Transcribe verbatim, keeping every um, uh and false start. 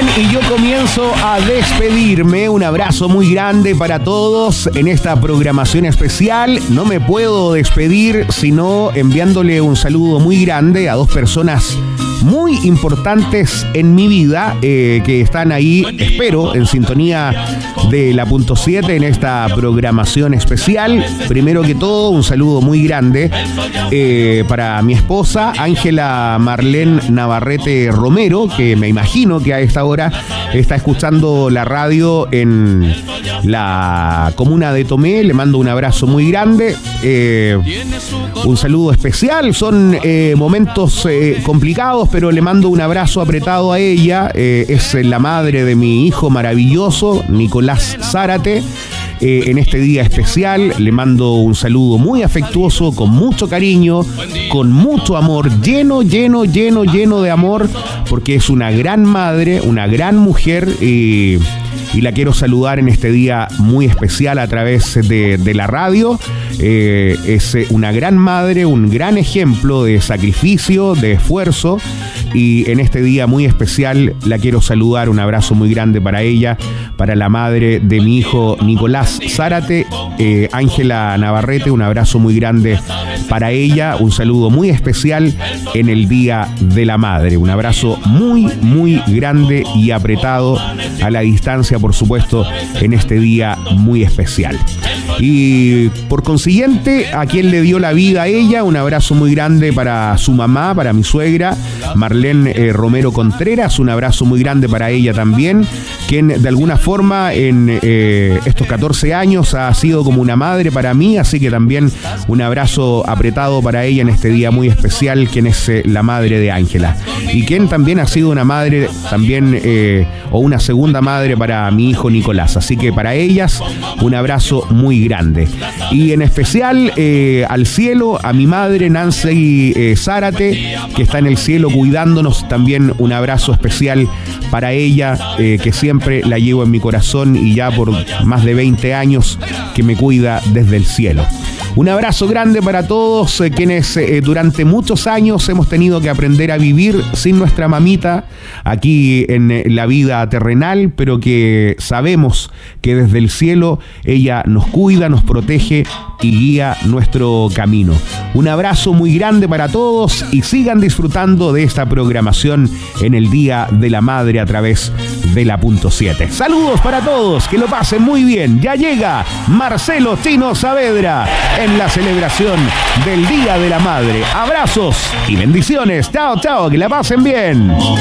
y yo comienzo a despedirme. Un abrazo muy grande para todos en esta programación especial. No me puedo despedir sino enviándole un saludo muy grande a dos personas muy importantes en mi vida, eh, que están ahí, espero, en sintonía de la punto siete en esta programación especial. Primero que todo, un saludo muy grande eh, para mi esposa, Ángela Marlene Navarrete Romero, que me imagino que a esta hora está escuchando la radio en la comuna de Tomé. Le mando un abrazo muy grande, eh, un saludo especial. Son eh, momentos eh, complicados, pero le mando un abrazo apretado a ella. Eh, es la madre de mi hijo maravilloso, Nicolás Zárate. Eh, en este día especial le mando un saludo muy afectuoso, con mucho cariño, con mucho amor, lleno, lleno, lleno, lleno de amor, porque es una gran madre, una gran mujer, y, y la quiero saludar en este día muy especial a través de, de la radio. Eh, es una gran madre, un gran ejemplo de sacrificio, de esfuerzo, y en este día muy especial la quiero saludar. Un abrazo muy grande para ella, para la madre de mi hijo Nicolás Zárate, eh, Ángela Navarrete. Un abrazo muy grande para ella, un saludo muy especial en el Día de la Madre. Un abrazo muy, muy grande y apretado a la distancia, por supuesto, en este día muy especial. Y por consiguiente, a quien le dio la vida a ella, un abrazo muy grande para su mamá, para mi suegra, Marlene eh, Romero Contreras. Un abrazo muy grande para ella también, quien de alguna forma en eh, estos catorce años ha sido como una madre para mí, así que también un abrazo apretado para ella en este día muy especial, quien es eh, la madre de Ángela, y quien también ha sido una madre también eh, o una segunda madre para mi hijo Nicolás. Así que para ellas un abrazo muy grande, y en especial eh, al cielo, a mi madre Nancy eh, Zárate, que está en el cielo cuidándonos. También un abrazo especial para ella, eh, que siempre la llevo en mi corazón, y ya por más de veinte años que me cuida desde el cielo. Un abrazo grande para todos eh, quienes eh, durante muchos años hemos tenido que aprender a vivir sin nuestra mamita aquí en eh, la vida terrenal, pero que sabemos que desde el cielo ella nos cuida, nos protege y guía nuestro camino. Un abrazo muy grande para todos, y sigan disfrutando de esta programación en el Día de la Madre a través de la punto siete. Saludos para todos, que lo pasen muy bien. Ya llega Marcelo Chino Saavedra en la celebración del Día de la Madre. Abrazos y bendiciones. Chao, chao, que la pasen bien.